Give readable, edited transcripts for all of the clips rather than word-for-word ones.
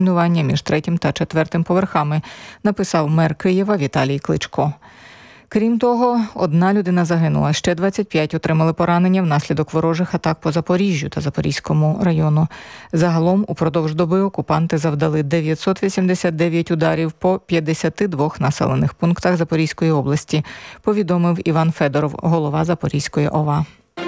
руйнування між 3-м та 4-м поверхами, написав мер Києва Віталій Кличко. Крім того, 1 людина загинула, ще 25 отримали поранення внаслідок ворожих атак по Запоріжжю та Запорізькому району. Загалом, упродовж доби окупанти завдали 989 ударів по 52 населених пунктах Запорізької області, повідомив Іван Федоров, голова Запорізької ОВА.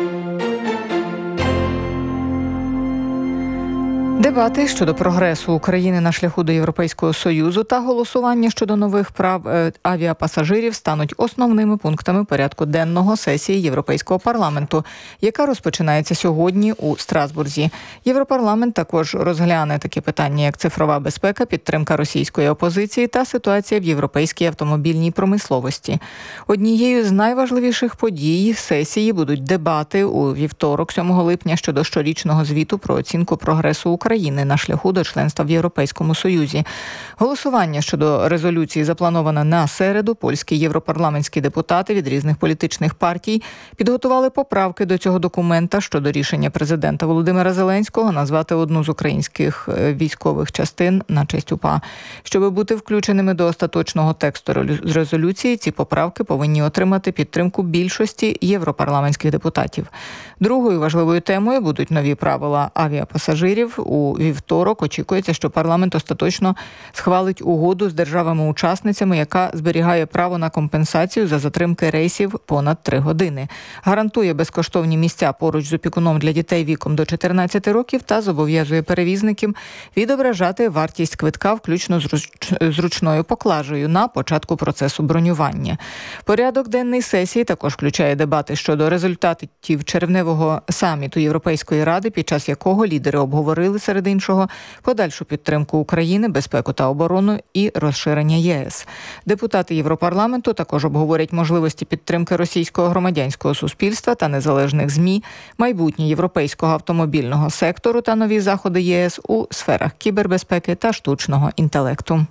Дебати щодо прогресу України на шляху до Європейського Союзу та голосування щодо нових прав авіапасажирів стануть основними пунктами порядку денного сесії Європейського парламенту, яка розпочинається сьогодні у Страсбурзі. Європарламент також розгляне такі питання, як цифрова безпека, підтримка російської опозиції та ситуація в європейській автомобільній промисловості. Однією з найважливіших подій сесії будуть дебати у вівторок, 7 липня, щодо щорічного звіту про оцінку прогресу України на шляху до членства в Європейському Союзі. Голосування щодо резолюції заплановане на середу. Польські європарламентські депутати від різних політичних партій підготували поправки до цього документа щодо рішення президента Володимира Зеленського назвати одну з українських військових частин на честь УПА. Щоб бути включеними до остаточного тексту резолюції, ці поправки повинні отримати підтримку більшості європарламентських депутатів. Другою важливою темою будуть нові правила авіапасажирів. У вівторок очікується, що парламент остаточно схвалить угоду з державами-учасницями, яка зберігає право на компенсацію за затримки рейсів понад 3 години. Гарантує безкоштовні місця поруч з опікуном для дітей віком до 14 років та зобов'язує перевізників відображати вартість квитка, включно з ручною поклажею, на початку процесу бронювання. Порядок денний сесії також включає дебати щодо результатів червневого саміту Європейської ради, під час якого лідери обговорили серед іншого подальшу підтримку України, безпеку та оборону і розширення ЄС. Депутати Європарламенту також обговорять можливості підтримки російського громадянського суспільства та незалежних ЗМІ, майбутнє європейського автомобільного сектору та нові заходи ЄС у сферах кібербезпеки та штучного інтелекту.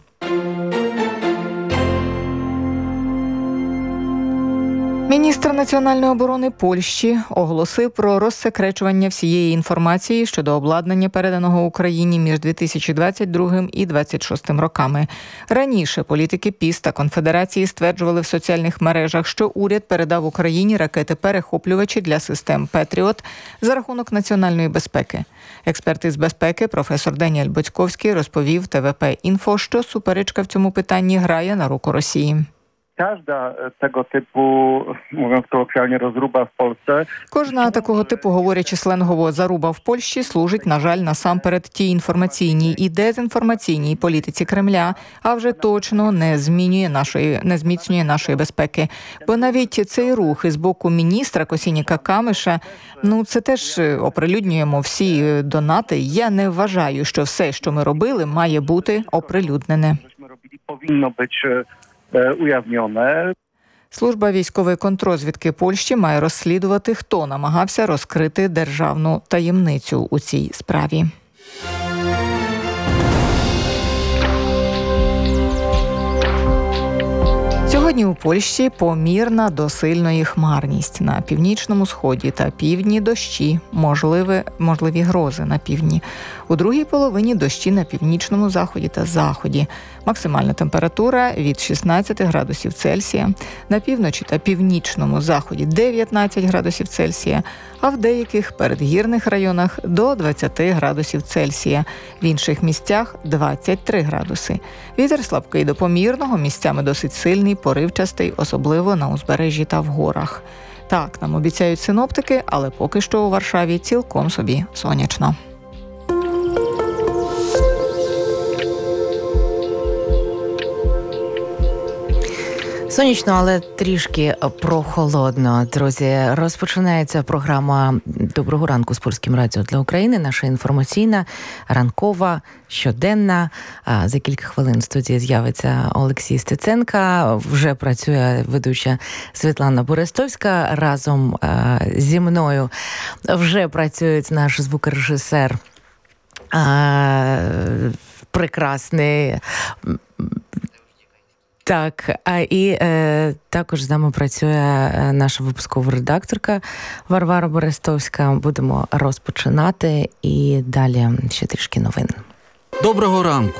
Міністр національної оборони Польщі оголосив про розсекречування всієї інформації щодо обладнання, переданого Україні між 2022 і 2026 роками. Раніше політики ПіС та Конфедерації стверджували в соціальних мережах, що уряд передав Україні ракети-перехоплювачі для систем «Петріот» за рахунок національної безпеки. Експерт із безпеки професор Деніель Боцьковський розповів ТВП-Інфо, що суперечка в цьому питанні грає на руку Росії. Кожна такого типу, говорячи сленгово, заруба в Польщі служить, на жаль, насамперед тій інформаційній і дезінформаційній політиці Кремля, а вже точно не зміцнює нашої безпеки. Бо навіть цей рух із боку міністра Косініка Камиша, це теж оприлюднюємо всі донати. Я не вважаю, що все, що ми робили, має бути оприлюднене. Powinno być ujawnione. Служба військової контррозвідки Польщі має розслідувати, хто намагався розкрити державну таємницю у цій справі. Сьогодні у Польщі помірна до сильної хмарність. На північному сході та півдні дощі, можливі грози на півдні. У другій половині дощі на північному заході та заході. Максимальна температура від 16 градусів Цельсія, на півночі та північному заході 19 градусів Цельсія, а в деяких передгірних районах до 20 градусів Цельсія, в інших місцях 23 градуси. Вітер слабкий до помірного, місцями досить сильний, поривчастий, особливо на узбережжі та в горах. Так нам обіцяють синоптики, але поки що у Варшаві цілком собі сонячно. Сонячно, але трішки прохолодно. Друзі, розпочинається програма «Доброго ранку» з Польським радіо для України. Наша інформаційна, ранкова, щоденна. За кілька хвилин в студії з'явиться Олексій Стеценка. Вже працює ведуча Світлана Борестовська. Разом зі мною вже працює наш звукорежисер прекрасний. Так, і також з нами працює наша випускова редакторка Варвара Борестовська. Будемо розпочинати і далі ще трішки новин. Доброго ранку!